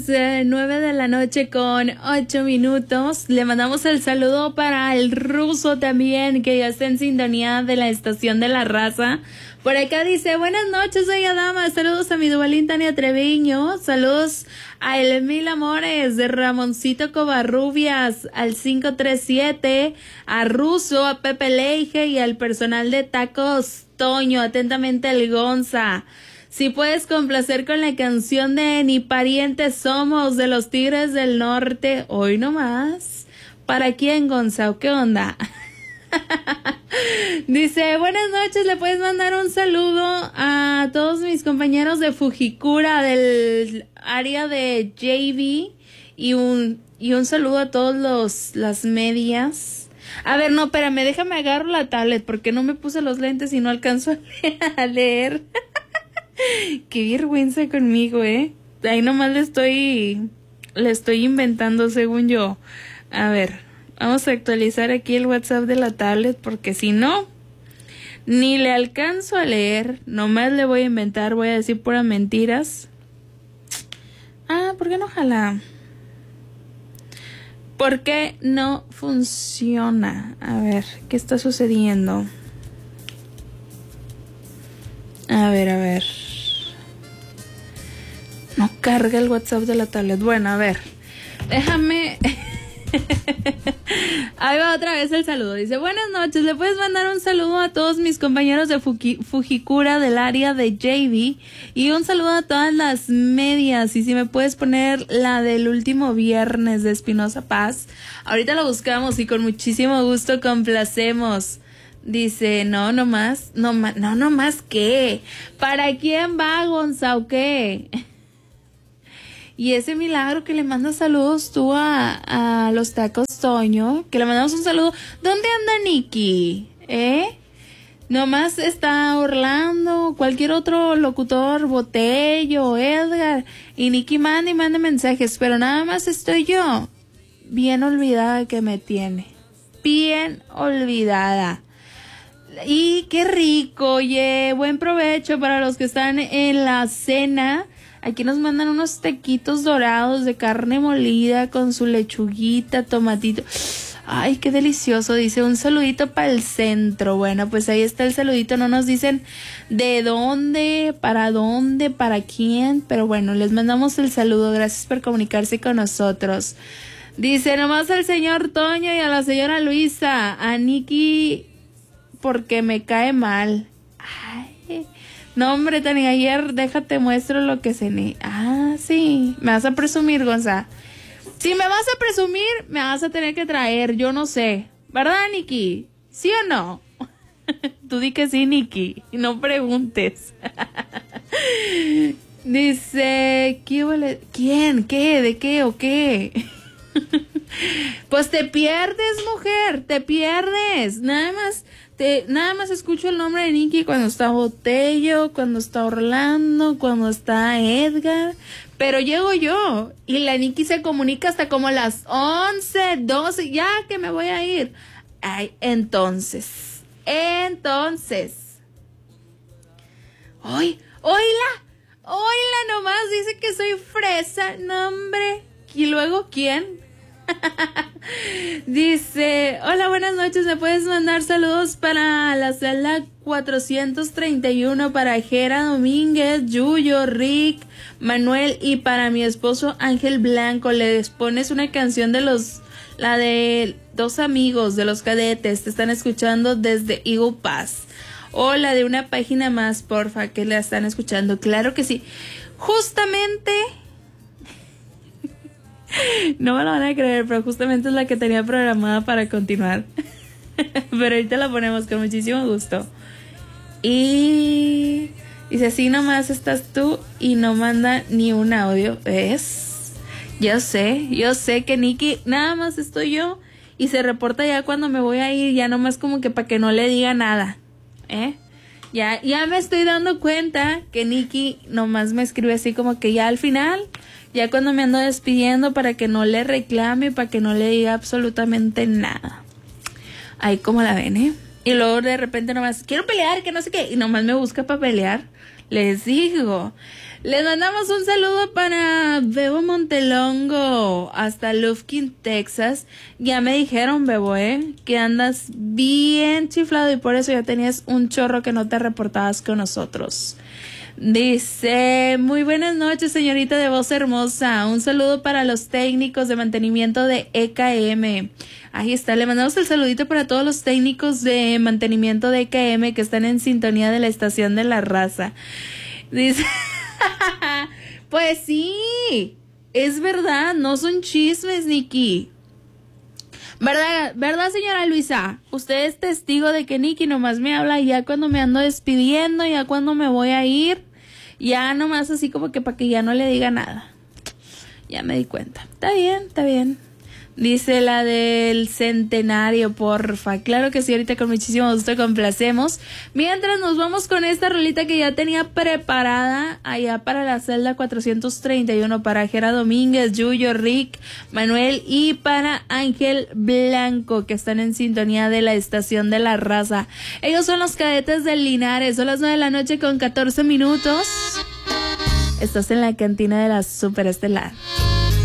9:08. Le mandamos el saludo para el ruso también, que ya está en sintonía de la estación de la raza. Por acá dice: buenas noches, soy Adama, saludos a mi Duvalín Tania Treviño, saludos a Elmil Amores, de Ramoncito Covarrubias, al 537, a Ruso, a Pepe Leije y al personal de Tacos Toño, atentamente el Gonza. Si puedes complacer con la canción de Ni Parientes Somos, de los Tigres del Norte, hoy nomás. ¿Para quién, Gonzalo? ¿Qué onda? Dice: buenas noches, le puedes mandar un saludo a todos mis compañeros de Fujikura del área de JV y un saludo a todos las medias. A ver, no, espérame, déjame agarro la tablet porque no me puse los lentes y no alcanzo a leer. Qué vergüenza conmigo, ahí nomás le estoy inventando según yo. A ver, vamos a actualizar aquí el WhatsApp de la tablet porque si no, ni le alcanzo a leer, nomás le voy a inventar, voy a decir puras mentiras. ¿Por qué no jala? ¿Por qué no funciona? A ver, ¿qué está sucediendo? A ver. No carga el WhatsApp de la tablet. Bueno, a ver. Déjame. Ahí va otra vez el saludo. Dice: buenas noches, le puedes mandar un saludo a todos mis compañeros de Fujikura del área de JV y un saludo a todas las medias. Y si me puedes poner la del último viernes de Espinosa Paz. Ahorita la buscamos y con muchísimo gusto complacemos. Dice: no más qué. ¿Para quién va, Gonzalo? ¿Qué? Y ese milagro que le manda saludos tú a los Tacos Toño, que le mandamos un saludo. ¿Dónde anda Nikki? Nomás está Orlando, cualquier otro locutor, Botello, Edgar, y Nikki manda y manda mensajes, pero nada más estoy yo. Bien olvidada que me tiene. Bien olvidada. Y qué rico, oye, buen provecho para los que están en la cena. Aquí nos mandan unos taquitos dorados de carne molida con su lechuguita, tomatito. Ay, qué delicioso. Dice: un saludito para el centro. Bueno, pues ahí está el saludito. No nos dicen de dónde, para quién. Pero bueno, les mandamos el saludo. Gracias por comunicarse con nosotros. Dice: nomás al señor Toño y a la señora Luisa. A Nikki porque me cae mal. Ay. No, hombre, Tania, ayer déjate muestro lo que cené. Sí, me vas a presumir, Gonza. Si me vas a presumir, me vas a tener que traer, yo no sé. ¿Verdad, Nikki? ¿Sí o no? Tú di que sí, Nikki, y no preguntes. Dice: ¿quién? ¿Qué? ¿De qué o qué? Pues te pierdes, mujer, te pierdes. Nada más escucho el nombre de Nikki cuando está Botello, cuando está Orlando, cuando está Edgar. Pero llego yo y la Nikki se comunica hasta como las 11, 12, ya que me voy a ir. Ay, entonces. Oíla nomás, dice que soy fresa. No, hombre. ¿Y luego quién? Dice: hola, buenas noches, ¿me puedes mandar saludos para la sala 431 para Jera Domínguez, Yuyo, Rick, Manuel y para mi esposo Ángel Blanco? Les pones una canción de la de dos amigos de los cadetes, te están escuchando desde Eagle Pass, o la de una página más, porfa, que la están escuchando. Claro que sí, justamente. No me lo van a creer, pero justamente es la que tenía programada para continuar. Pero ahorita la ponemos con muchísimo gusto. Y dice: así nomás estás tú y no manda ni un audio. ¿Ves? Yo sé que Nikki, nada más estoy yo y se reporta ya cuando me voy a ir, ya nomás como que para que no le diga nada. Ya me estoy dando cuenta que Nikki nomás me escribe así como que ya al final, ya cuando me ando despidiendo, para que no le reclame, para que no le diga absolutamente nada. Ahí como la ven, Y luego de repente nomás, quiero pelear, que no sé qué, y nomás me busca para pelear. Les digo. Les mandamos un saludo para Bebo Montelongo hasta Lufkin, Texas. Ya me dijeron, Bebo, que andas bien chiflado y por eso ya tenías un chorro que no te reportabas con nosotros. Dice, muy buenas noches, señorita de voz hermosa. Un saludo para los técnicos de mantenimiento de EKM. Ahí está, le mandamos el saludito para todos los técnicos de mantenimiento de EKM que están en sintonía de la estación de La Raza. Dice, pues sí, es verdad, no son chismes, Nikki. ¿Verdad, señora Luisa? Usted es testigo de que Nikki nomás me habla ya cuando me ando despidiendo, ya cuando me voy a ir, ya nomás así como que para que ya no le diga nada. Ya me di cuenta. Está bien, está bien. Dice la del centenario, porfa. Claro que sí, ahorita con muchísimo gusto complacemos. Mientras nos vamos con esta rolita que ya tenía preparada allá para la celda 431 para Jera Domínguez, Yuyo, Rick, Manuel y para Ángel Blanco, que están en sintonía de la estación de La Raza. Ellos son los Cadetes del Linares. Son las 9 de la noche con 14 minutos. Estás en la cantina de la Superestelar.